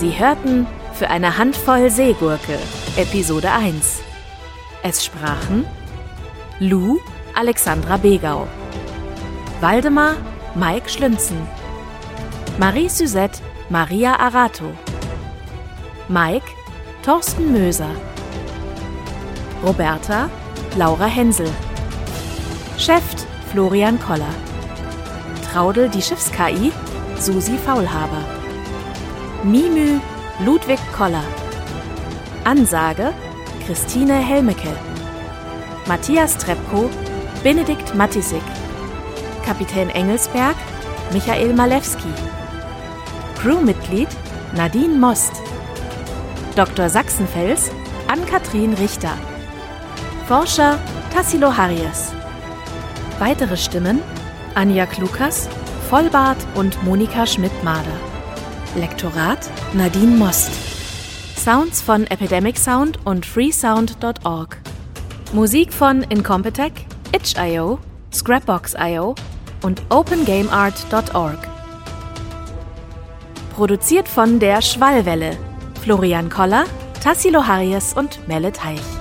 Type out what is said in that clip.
Sie hörten Für eine Handvoll Seegurke, Episode 1. Es sprachen Lou, Alexandra Begau, Waldemar, Mike Schlünzen, Marie Suzette, Maria Arato, Mike, Thorsten Möser, Roberta, Laura Hensel, Cheft, Florian Koller, Traudel, die Schiffs-KI, Susi Faulhaber, Mimü, Ludwig Koller, Ansage, Christine Helmecke, Matthias Trepko, Benedikt Matisik, Kapitän Engelsberg, Michael Malewski, Crewmitglied Nadine Most, Dr. Sachsenfels, Ann-Kathrin Richter, Forscher Tassilo Harries. Weitere Stimmen Anja Klukas, Vollbart und Monika Schmidt-Mader. Lektorat Nadine Most. Sounds von Epidemic Sound und freesound.org. Musik von Incompetech, itch.io, Scrapbox.io und opengameart.org. Produziert von der Schwallwelle, Florian Koller, Tassilo Harries und Melle Teich.